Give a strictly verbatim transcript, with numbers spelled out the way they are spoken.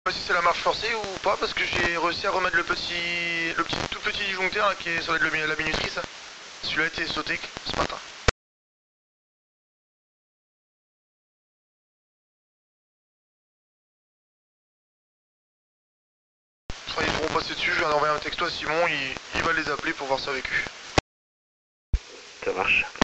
Je sais pas si c'est la marche forcée ou pas parce que j'ai réussi à remettre le petit, le petit tout petit disjoncteur là, qui est sur la, la minuterie ça. Celui-là a été sauté ce matin. Enfin, ils pourront passer dessus, je viens d'envoyer un texto à Simon, il, il va les appeler pour voir ça avec eux. Ça marche.